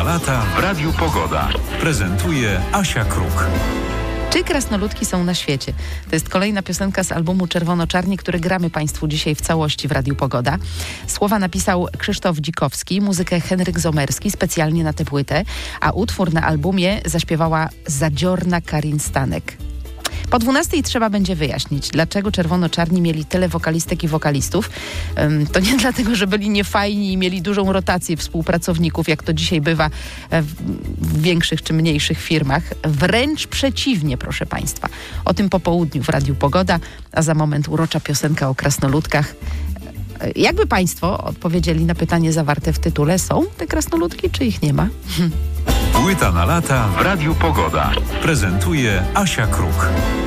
lata w Radiu Pogoda. Prezentuje Asia Kruk. Czy krasnoludki są na świecie? To jest kolejna piosenka z albumu Czerwono-Czarni, który gramy Państwu dzisiaj w całości w Radiu Pogoda. Słowa napisał Krzysztof Dzikowski, muzykę Henryk Zomerski specjalnie na tę płytę, a utwór na albumie zaśpiewała Zadziorna Karin Stanek. Po 12 trzeba będzie wyjaśnić, dlaczego Czerwono-Czarni mieli tyle wokalistek i wokalistów. To nie dlatego, że byli niefajni i mieli dużą rotację współpracowników, jak to dzisiaj bywa w większych czy mniejszych firmach. Wręcz przeciwnie, proszę Państwa. O tym po południu w Radiu Pogoda, a za moment urocza piosenka o krasnoludkach. Jakby Państwo odpowiedzieli na pytanie zawarte w tytule, są te krasnoludki, czy ich nie ma? Płyta na lata w Radiu Pogoda. Prezentuje Asia Kruk.